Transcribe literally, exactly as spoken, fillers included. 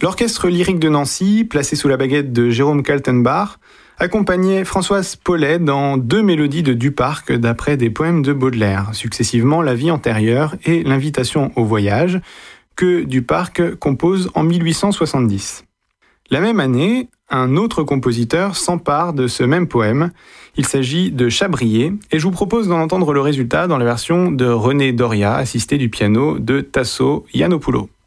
L'orchestre lyrique de Nancy, placé sous la baguette de Jérôme Kaltenbach, accompagnait Françoise Pollet dans deux mélodies de Duparc d'après des poèmes de Baudelaire, successivement La vie antérieure et L'invitation au voyage, que Duparc compose en mille huit cent soixante-dix. La même année, un autre compositeur s'empare de ce même poème. Il s'agit de Chabrier, et je vous propose d'en entendre le résultat dans la version de René Doria, assisté du piano de Tasso Yiannopoulos.